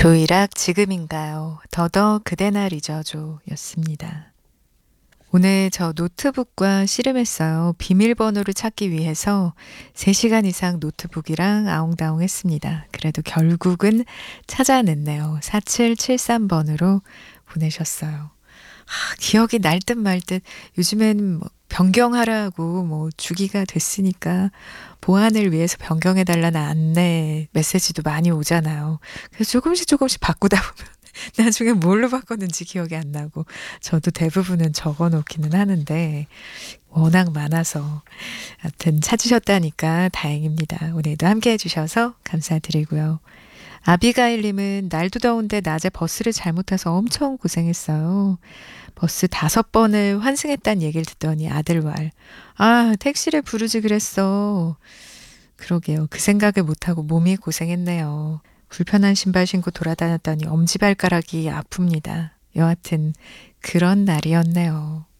조이락 지금인가요? 더더 그대 날 잊어줘 였습니다. 오늘 저 노트북과 씨름했어요. 비밀번호를 찾기 위해서 3시간 이상 노트북이랑 아웅다웅 했습니다. 그래도 결국은 찾아냈네요. 4773번으로 보내셨어요. 기억이 날 듯 말 듯. 요즘엔 뭐 변경하라고 뭐 주기가 됐으니까 보안을 위해서 변경해달라는 안내 메시지도 많이 오잖아요. 그래서 조금씩 바꾸다 보면 나중에 뭘로 바꿨는지 기억이 안 나고 저도 대부분은 적어 놓기는 하는데 워낙 많아서 하여튼 찾으셨다니까 다행입니다. 오늘도 함께 해주셔서 감사드리고요. 아비가일님은 날도 더운데 낮에 버스를 잘못 타서 엄청 고생했어요. 버스 5번을 환승했다는 얘기를 듣더니 아들 말. 택시를 부르지 그랬어. 그러게요. 그 생각을 못하고 몸이 고생했네요. 불편한 신발 신고 돌아다녔더니 엄지발가락이 아픕니다. 여하튼 그런 날이었네요.